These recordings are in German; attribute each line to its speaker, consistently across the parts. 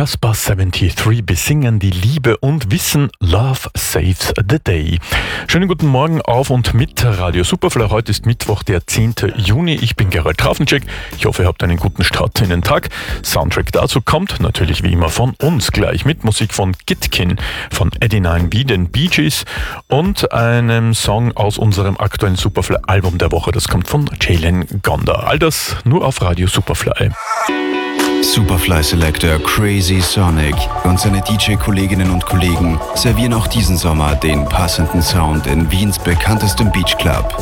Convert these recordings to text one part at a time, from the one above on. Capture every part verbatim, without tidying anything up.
Speaker 1: Caspar dreiundsiebzig besingen die Liebe und wissen, Love saves the day. Schönen guten Morgen auf und mit Radio Superfly. Heute ist Mittwoch, der zehnten Juni. Ich bin Gerald Trafenczek. Ich hoffe, ihr habt einen guten Start in den Tag. Soundtrack dazu kommt natürlich wie immer von uns gleich mit Musik von Gitkin, von Eddie nine B, den Bee Gees und einem Song aus unserem aktuellen Superfly-Album der Woche. Das kommt von Jalen Gonda. All das nur auf Radio Superfly.
Speaker 2: Superfly Selector Crazy Sonic und seine D J-Kolleginnen und Kollegen servieren auch diesen Sommer den passenden Sound in Wiens bekanntestem Beachclub.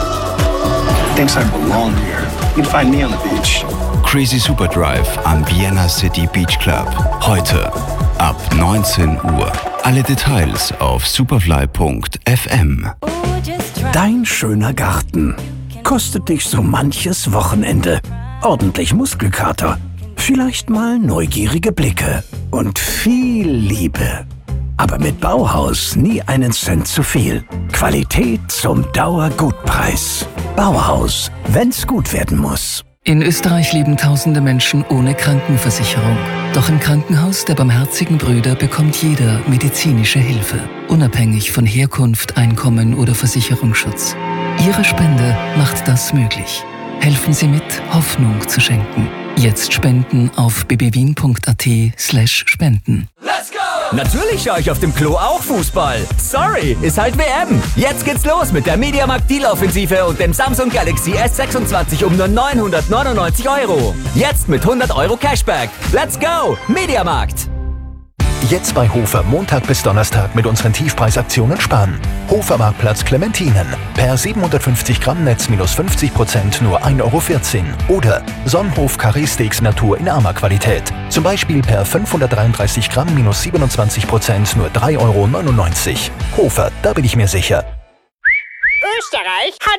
Speaker 3: Thinks I belong here. You'd find me on the beach.
Speaker 2: Crazy Super Drive am Vienna City Beach Club. Heute ab neunzehn Uhr. Alle Details auf superfly punkt f m.
Speaker 4: Dein schöner Garten kostet dich so manches Wochenende. Ordentlich Muskelkater. Vielleicht mal neugierige Blicke und viel Liebe. Aber mit Bauhaus nie einen Cent zu viel. Qualität zum Dauergutpreis. Bauhaus, wenn's gut werden muss.
Speaker 5: In Österreich leben tausende Menschen ohne Krankenversicherung. Doch im Krankenhaus der Barmherzigen Brüder bekommt jeder medizinische Hilfe, unabhängig von Herkunft, Einkommen oder Versicherungsschutz. Ihre Spende macht das möglich. Helfen Sie mit, Hoffnung zu schenken. Jetzt spenden auf b b wien punkt a t slash spenden.
Speaker 6: Let's go! Natürlich schaue ich auf dem Klo auch Fußball. Sorry, ist halt W M. Jetzt geht's los mit der Mediamarkt Deal-Offensive und dem Samsung Galaxy S sechsundzwanzig um nur neunhundertneunundneunzig Euro. Jetzt mit hundert Euro Cashback. Let's go! Mediamarkt!
Speaker 7: Jetzt bei Hofer Montag bis Donnerstag mit unseren Tiefpreisaktionen sparen. Hofer Marktplatz Clementinen. Per siebenhundertfünfzig Gramm Netz minus fünfzig Prozent nur ein Euro vierzehn. Oder Sonnenhof Carré Steaks Natur in armer Qualität. Zum Beispiel per fünfhundertdreiunddreißig Gramm minus siebenundzwanzig Prozent nur drei Euro neunundneunzig. Hofer, da bin ich mir sicher.
Speaker 8: Österreich hat